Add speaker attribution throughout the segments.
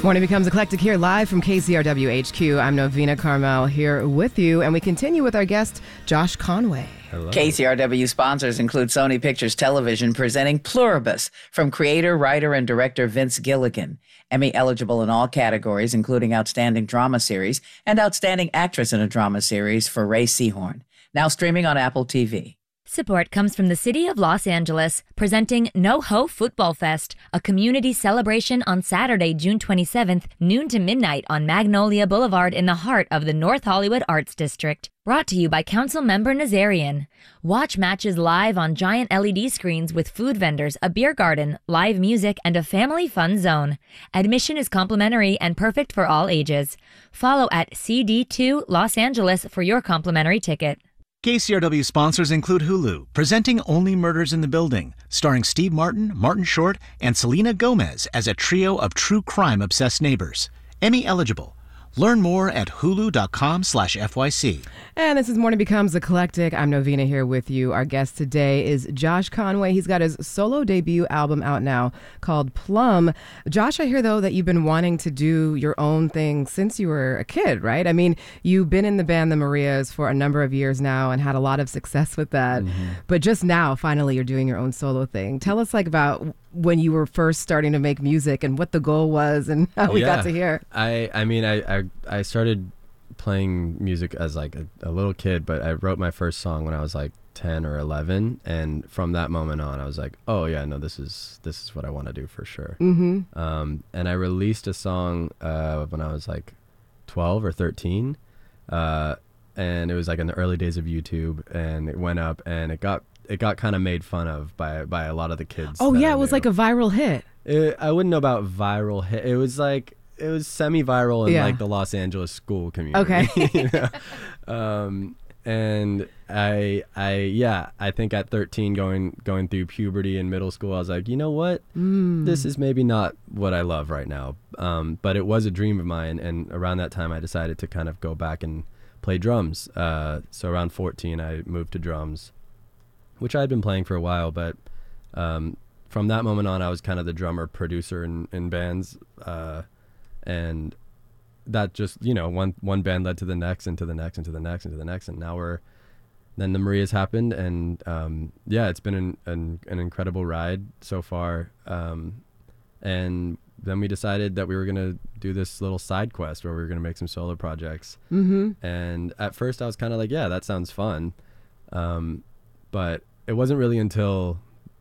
Speaker 1: Morning Becomes Eclectic here live from KCRW HQ. I'm Novena Carmel here with you, and we continue with our guest, Josh Conway.
Speaker 2: Hello.
Speaker 3: KCRW sponsors include Sony Pictures Television presenting Pluribus from creator, writer, and director Vince Gilligan. Emmy eligible in all categories, including Outstanding Drama Series and Outstanding Actress in a Drama Series for Ray Seahorn. Now streaming on Apple TV.
Speaker 4: Support comes from the City of Los Angeles, presenting NoHo Football Fest, a community celebration on Saturday, June 27th, noon to midnight on Magnolia Boulevard in the heart of the North Hollywood Arts District. Brought to you by Councilmember Nazarian. Watch matches live on giant LED screens with food vendors, a beer garden, live music, and a family fun zone. Admission is complimentary and perfect for all ages. Follow at CD2 Los Angeles for your complimentary ticket.
Speaker 5: KCRW sponsors include Hulu, presenting Only Murders in the Building, starring Steve Martin, Martin Short, and Selena Gomez as a trio of true crime-obsessed neighbors. Emmy eligible. Learn more at hulu.com/FYC.
Speaker 1: And this is Morning Becomes Eclectic. I'm Novena here with you. Our guest today is Josh Conway. He's got his solo debut album out now called Plum. Josh, I hear, though, that you've been wanting to do your own thing since you were a kid, right? I mean, you've been in the band The Marias for a number of years now and had a lot of success with that. Mm-hmm. But just now, finally, you're doing your own solo thing. Tell us, about when you were first starting to make music and what the goal was and how we got to here.
Speaker 2: I started playing music as a little kid, but I wrote my first song when I was 10 or 11, and from that moment on I was like, oh yeah, no, this is what I want to do for sure. Mm-hmm. And I released a song when I was 12 or 13, and it was in the early days of YouTube, and it went up and it got kind of made fun of by a lot of the kids.
Speaker 1: Oh yeah, it was a viral hit.
Speaker 2: I wouldn't know about viral hit. It was semi-viral in the Los Angeles school community.
Speaker 1: Okay.
Speaker 2: And I think at 13 going through puberty and middle school, I was like, you know what? This is maybe not what I love right now. But it was a dream of mine, and around that time I decided to kind of go back and play drums. So around 14 I moved to drums, which I had been playing for a while, but from that moment on I was kind of the drummer producer in bands. And that just, one band led to the next and to the next and to the next and to the next. And now then the Marias happened. And it's been an incredible ride so far. And then we decided that we were going to do this little side quest where we were going to make some solo projects. Mm-hmm. And at first I was kind of like, yeah, that sounds fun. But it wasn't really until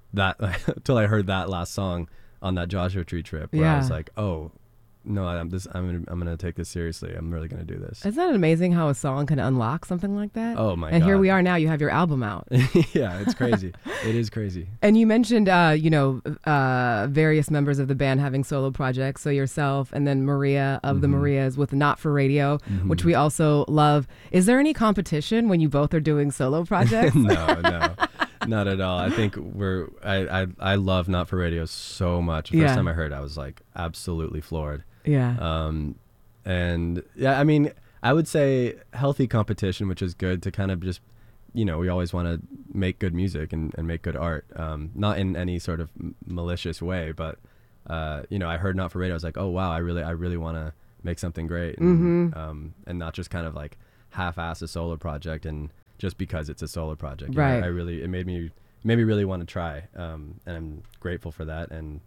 Speaker 2: I heard that last song on that Joshua Tree trip where I was like, oh, no, I'm gonna take this seriously. I'm really gonna do this.
Speaker 1: Isn't that amazing how a song can unlock something like that?
Speaker 2: Oh my God!
Speaker 1: And here we are now. You have your album out.
Speaker 2: Yeah, it's crazy. It is crazy.
Speaker 1: And you mentioned, various members of the band having solo projects. So yourself, and then Maria of the Marias with Not for Radio, which we also love. Is there any competition when you both are doing solo projects?
Speaker 2: No. Not at all. I think I love Not for Radio so much. The first time I heard it, I was absolutely floored.
Speaker 1: Yeah.
Speaker 2: And yeah, I mean, I would say healthy competition, which is good to kind of just, we always want to make good music and make good art. Not in any sort of malicious way, but, I heard Not for Radio. I was like, oh wow, I really want to make something great. And, and not just kind of half-ass a solo project and just because it's a solo project.
Speaker 1: Right.
Speaker 2: It made me really want to try. And I'm grateful for that. And,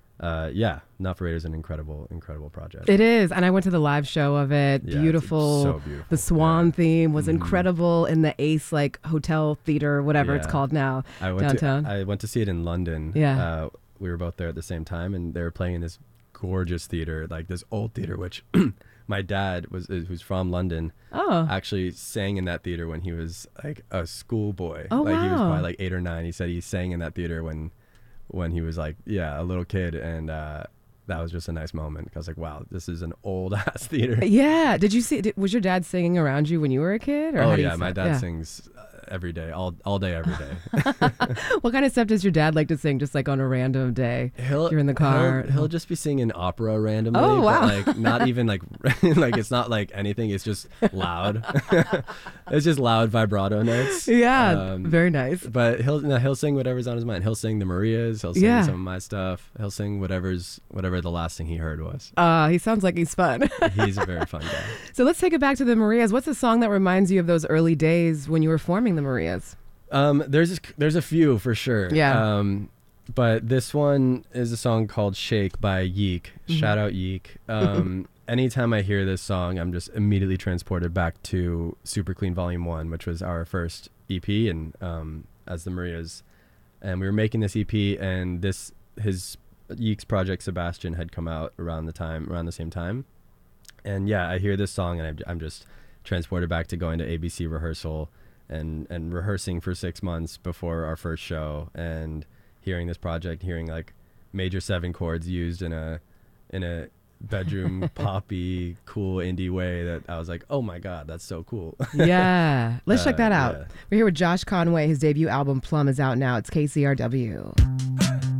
Speaker 2: Not for Radio is an incredible project.
Speaker 1: It is. And I went to the live show of it.
Speaker 2: Yeah,
Speaker 1: beautiful.
Speaker 2: So beautiful.
Speaker 1: The Swan theme was incredible in the Ace hotel theater, whatever it's called now, downtown.
Speaker 2: I went to see it in London.
Speaker 1: Yeah.
Speaker 2: We were both there at the same time, and they were playing in this gorgeous theater, this old theater, which my dad who's from London, actually sang in that theater when he was a schoolboy.
Speaker 1: Oh,
Speaker 2: He was
Speaker 1: wow.
Speaker 2: probably 8 or 9. He said he sang in that theater when he was a little kid, and that was just a nice moment. I was like, wow, this is an old ass theater.
Speaker 1: Yeah. Did you see? Was your dad singing around you when you were a kid? Or
Speaker 2: Oh yeah, my dad sings every day, all day, every day.
Speaker 1: What kind of stuff does your dad like to sing, just like on a random day? You're in the car.
Speaker 2: He'll just be singing opera randomly.
Speaker 1: Oh, wow.
Speaker 2: But like not even like like it's not like anything. It's just loud. It's just loud vibrato notes.
Speaker 1: Yeah, very nice.
Speaker 2: But he'll sing whatever's on his mind. He'll sing the Marias. He'll sing some of my stuff. He'll sing whatever the last thing he heard was.
Speaker 1: He sounds like he's fun.
Speaker 2: He's a very fun guy.
Speaker 1: So let's take it back to the Marias. What's a song that reminds you of those early days when you were forming the Marias?
Speaker 2: There's a few for sure.
Speaker 1: Yeah.
Speaker 2: But this one is a song called Shake by Yeek. Shout out Yeek. Anytime I hear this song, I'm just immediately transported back to Super Clean Volume 1, which was our first EP and as the Marias. And we were making this EP, and Yeek's project Sebastian had come out around the same time. And yeah, I hear this song and I'm just transported back to going to ABC rehearsal and rehearsing for 6 months before our first show, and hearing this project, hearing like major 7 chords used in a bedroom poppy cool indie way that I was like, oh my God, that's so cool.
Speaker 1: Yeah. Let's check that out.
Speaker 2: Yeah.
Speaker 1: We're here with Josh Conway. His debut album Plum is out now. It's KCRW.